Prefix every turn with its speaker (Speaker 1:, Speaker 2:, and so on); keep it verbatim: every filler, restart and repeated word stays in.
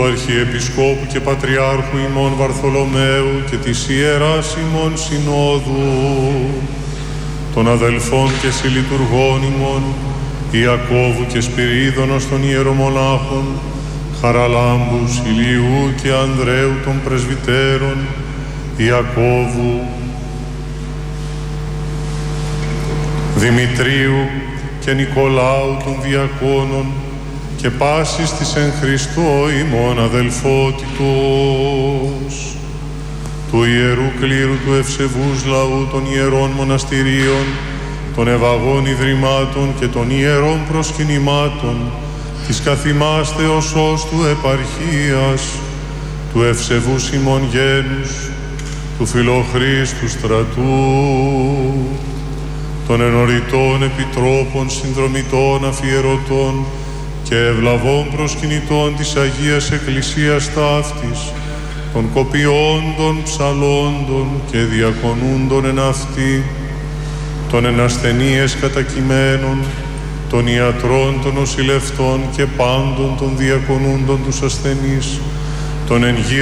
Speaker 1: του Αρχιεπισκόπου και Πατριάρχου ημών Βαρθολομαίου και της Ιεράς ημών Συνόδου, των αδελφών και συλλειτουργών ημών, Ιακώβου και Σπυρίδωνος των ιερομονάχων, Χαραλάμπου, Ηλιού και Ανδρέου των πρεσβυτέρων, Ιακώβου, Δημητρίου και Νικολάου των διακόνων και πάσης της εν Χριστώ ημών αδελφότητος, του Ιερού Κλήρου του ευσεβούς λαού των ιερών μοναστηρίων, των ευαγών ιδρυμάτων και των ιερών προσκυνημάτων, της καθημάστεως ως του επαρχίας, του ευσεβούς ημών γένους, του φιλοχρήστου στρατού, των ενωριτών επιτρόπων, συνδρομητών, αφιερωτών και ευλαβών προσκυνητών της Αγίας Εκκλησίας ταύτης, των κοπιόντων, ψαλόντων και διακονούντων εν αυτή, των εν ασθενείες κατακειμένων, των ιατρών, των νοσηλευτών και πάντων των διακονούντων τους ασθενείς, των εν γύρω